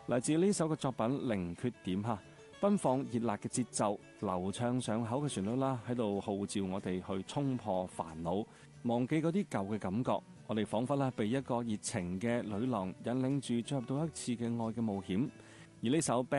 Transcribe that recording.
嚟自呢首嘅作品《零缺點》嚇，奔放熱辣嘅節奏，流暢上口嘅旋律啦，喺度號召我哋去衝破煩惱，忘記嗰啲舊嘅感覺。我哋彷彿被一個熱情嘅女郎引領住進入到一次嘅愛嘅冒險。而呢首